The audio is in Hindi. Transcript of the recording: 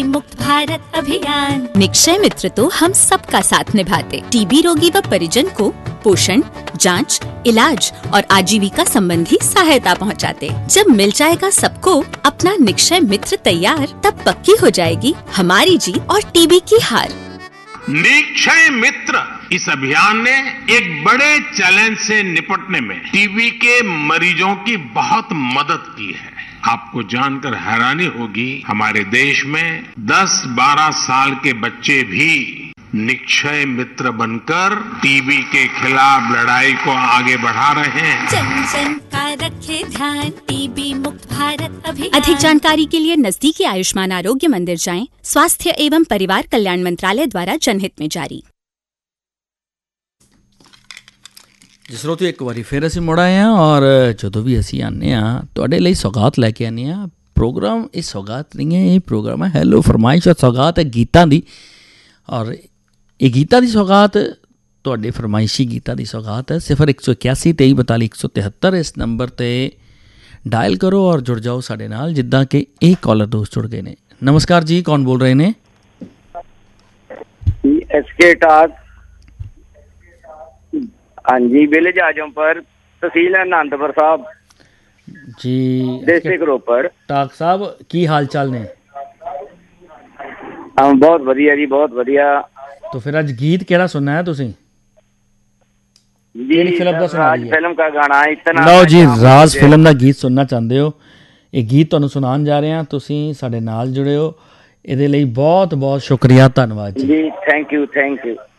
मुक्त भारत अभियान। निक्षय मित्र तो हम सबका साथ निभाते, टीबी रोगी व परिजन को पोषण, जांच, इलाज और आजीविका संबंधी सहायता पहुंचाते। जब मिल जाएगा सबको अपना निक्षय मित्र तैयार, तब पक्की हो जाएगी हमारी जीत और टीबी की हार। निक्षय मित्र इस अभियान ने एक बड़े चैलेंज से निपटने में टीबी के मरीजों की बहुत मदद की है। आपको जानकर हैरानी होगी, हमारे देश में 10-12 साल के बच्चे भी निक्षय मित्र बनकर टीबी के खिलाफ लड़ाई को आगे बढ़ा रहे हैं। जन जन का रखे ध्यान, टीबी मुक्त भारत अभियान। अधिक जानकारी के लिए नजदीकी आयुष्मान आरोग्य मंदिर जाएं। स्वास्थ्य एवं परिवार कल्याण मंत्रालय द्वारा जनहित में जारी। जिसरों एक बारी फिर असीं मुड़ आए हैं और जो भी असीं आने तुहाडे लई सौगात लैके आने प्रोग्राम ये सौगात नहीं है, ये प्रोग्राम है हैलो फरमाइश और सौगात है गीतां दी। और ये गीतां दी सौगात तुहाडे फरमाइशी गीतां दी सौगात है। 0181 23 42 173 इस नंबर ते डायल करो और जुड़ जाओ साडे नाल, जिद्दां कि एक कॉलर दोस्त जुड़ गए ने। नमस्कार जी, कौन बोल रहे ने? एसके टाक। हाँ जी, विलेज आजमपुर, तहसील आनंदपुर साहब जी, डिस्ट्रिक्ट रोपड़। टाक साहब की हाल चाल ने? हाँ बहुत वधिया जी, बहुत वधिया। तो फिर आज गीत केड़ा सुनना है तुसीं? जी राज फिल्म का गाना इतना। लो जी, राज फिल्म का गीत सुनना चाहते हो? ये गीत तुहानूं सुनान जा रहे हैं, तुसीं साडे नाल जुड़े हो, इहदे लई बहुत बहुत शुक्रिया, धन्नवाद जी। Thank you.